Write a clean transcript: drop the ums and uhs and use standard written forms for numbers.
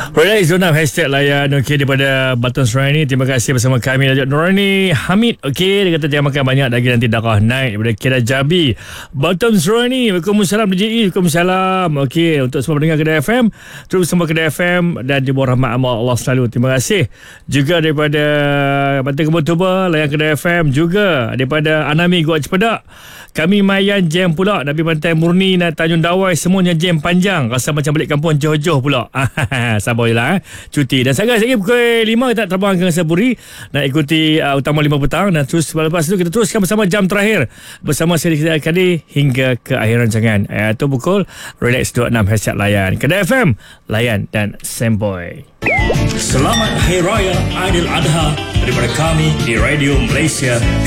Alright, zona hashtag layan. Okey, daripada Button Serani, terima kasih bersama kami Nurani Hamid. Okey, dia kata jangan makan banyak lagi, nanti darah naik. Daripada Kira Jabi, Button Serani. Waalaikumsalam DJI. Waalaikumsalam. Okey, untuk semua pendengar Kedah FM, terus bersama Kedah FM dan di bawah rahmat Allah selalu. Terima kasih. Juga daripada Banten Kebun Tuba, layan Kedah FM. Juga daripada Anami Gua Cepedak, kami Mayan jam pula. Nabi Pantai Murni dan Tanjung Dawai, semuanya jam panjang. Rasa macam balik kampung Johor pula. Sabar je lah cuti. Dan saya lagi pukul 5 kita terbang ke Sapuri nak ikuti utama 5 petang. Dan terus lepas itu kita teruskan bersama jam terakhir bersama Seri Kadi hingga ke akhir rancangan. Itu pukul Relax 26 hashtag layan Kedah FM, layan dan Semboy. Selamat Hari Raya Aidil Adha daripada kami di Radio Malaysia